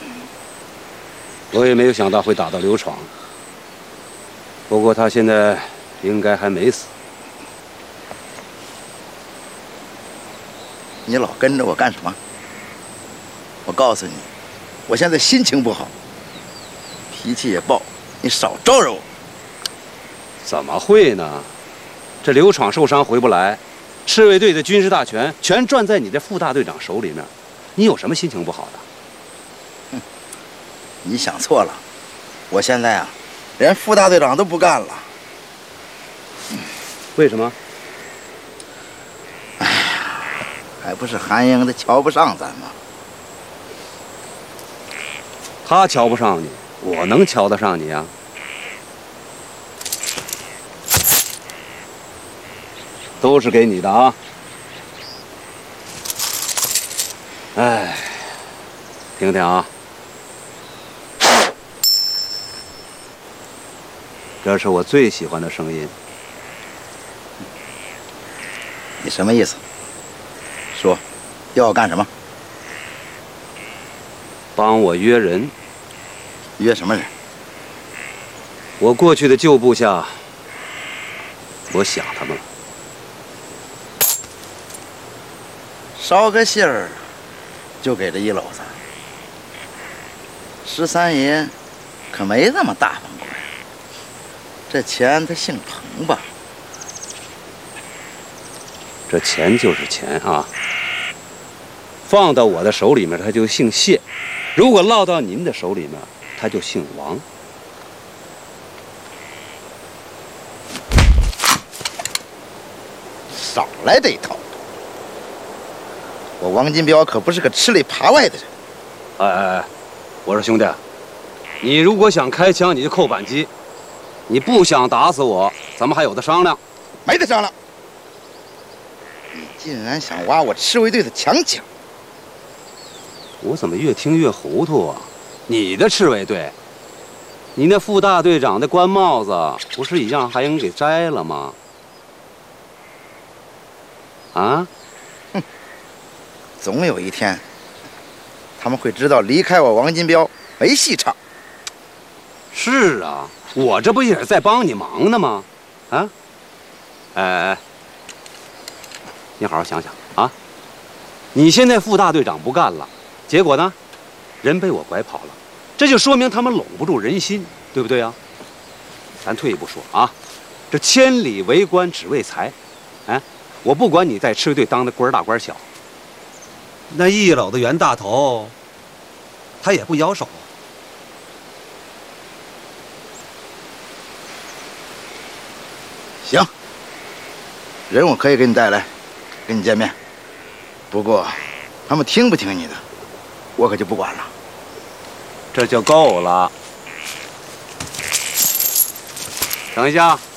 我也没有想到会打到刘闯，不过他现在应该还没死。 你老跟着我干什么？我告诉你，我现在心情不好，脾气也暴，你少招惹我。 怎么会呢？这刘闯受伤回不来，赤卫队的军事大权全攥在你这副大队长手里面，你有什么心情不好的？ 你想错了，我现在啊，连副大队长都不干了。 为什么？ 哎呀，还不是韩英的瞧不上咱吗？ 他瞧不上你，我能瞧得上你啊？都是给你的啊！哎，听听啊。这是我最喜欢的声音。 你什么意思？说，要我干什么？ 帮我约人。 约什么人？ 我过去的旧部下，我想他们了。 捎个信儿，就给这一篓子。13爷可没这么大方过呀。这钱他姓彭吧？ 这钱就是钱啊，放到我的手里面他就姓谢，如果落到您的手里面他就姓王。 少来这一套！我王金彪可不是个吃里扒外的人。 哎，我说兄弟，你如果想开枪你就扣扳机，你不想打死我，咱们还有的商量。 没得商量！你竟然想挖我赤卫队的强抢！ 我怎么越听越糊涂啊？你的赤卫队，你那副大队长的官帽子不是已经让韩英给摘了吗？啊？ 哼！总有一天，他们会知道离开我王金彪没戏唱。 是啊，我这不也是在帮你忙呢吗？啊？哎，你好好想想啊！你现在副大队长不干了，结果呢，人被我拐跑了，这就说明他们拢不住人心，对不对啊？咱退一步说啊，这千里为官只为财，哎，我不管你在赤卫队当的官大官小，那一篓的袁大头，他也不摇手。 行，人我可以给你带来，跟你见面。不过，他们听不听你的，我可就不管了。 这就够了。等一下。